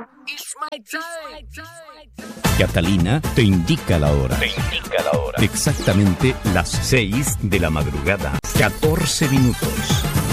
Catalina te indica la hora. Exactamente las 6 de la madrugada. 14 minutos.